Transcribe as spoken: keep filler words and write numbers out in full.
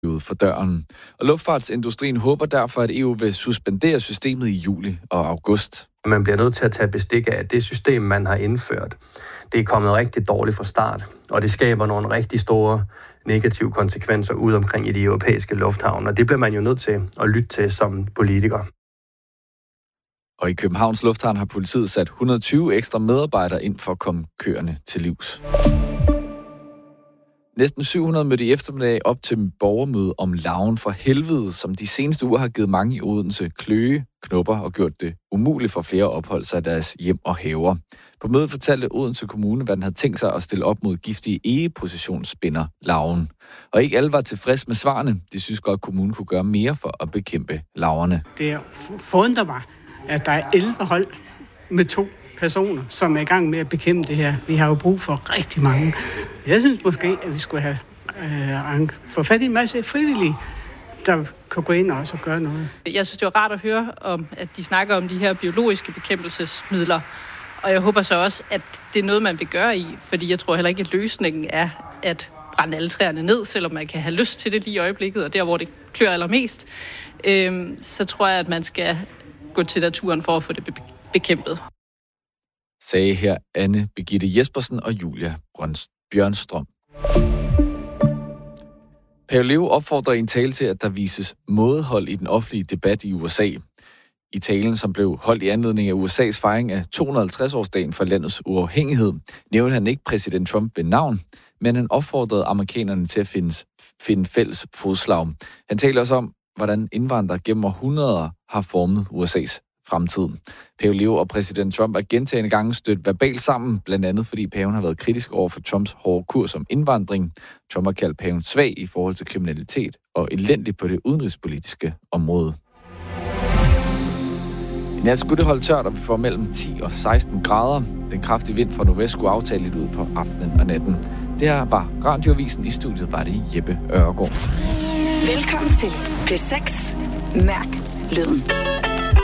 for døren. Og luftfartsindustrien håber derfor, at E U vil suspendere systemet i juli og august. Man bliver nødt til at tage bestik af, at det system, man har indført, det er kommet rigtig dårligt fra start, og det skaber nogle rigtig store negative konsekvenser ud omkring i de europæiske lufthavne, og det bliver man jo nødt til at lytte til som politiker. Og i Københavns Lufthavn har politiet sat et hundrede og tyve ekstra medarbejdere ind for at komme køerne til livs. Næsten syv hundrede mødte i eftermiddag op til borgermøde om larven fra helvede, som de seneste uger har givet mange i Odense kløe, knupper og gjort det umuligt for flere at opholde sig i deres hjem og haver. På mødet fortalte Odense Kommune, hvad den havde tænkt sig at stille op mod giftige egepositionsspinner larven. Og ikke alle var tilfreds med svarene. De synes godt, at kommunen kunne gøre mere for at bekæmpe larverne. Det forundrer mig, at der er elleve hold med to personer, som er i gang med at bekæmpe det her. Vi har jo brug for rigtig mange. Jeg synes måske, at vi skulle have øh, få fat i en masse frivillige, der kan gå ind og også gøre noget. Jeg synes, det var rart at høre, om, at de snakker om de her biologiske bekæmpelsesmidler. Og jeg håber så også, at det er noget, man vil gøre i. Fordi jeg tror heller ikke, at løsningen er at brænde alle træerne ned, selvom man kan have lyst til det lige i øjeblikket, og der, hvor det klør allermest. Øh, så tror jeg, at man skal gå til naturen for at få det be- bekæmpet. Sagde her Anne Birgitte Jespersen og Julia Bjørnstrøm. Pave Leo opfordrer i en tale til, at der vises mådehold i den offentlige debat i U S A. I talen, som blev holdt i anledning af U S A's fejring af to hundrede og halvtreds-årsdagen for landets uafhængighed, nævnte han ikke præsident Trump ved navn, men han opfordrede amerikanerne til at finde, finde fælles fodslag. Han taler også om, hvordan indvandrere gennem århundreder har formet U S A's fremtid. Pave Leo og præsident Trump er gentagne gange stødt verbalt sammen, blandt andet fordi paven har været kritisk over for Trumps hårde kurs om indvandring. Trump har kaldt paven svag i forhold til kriminalitet og elendig på det udenrigspolitiske område. I nat skulle det holde tørt, og vi får mellem ti og seksten grader. Den kraftige vind fra nordvest skulle aftage lidt ud på aftenen og natten. Det her var Radioavisen. I studiet var det Jeppe Ørgaard. Velkommen til P seks. Mærk lyden.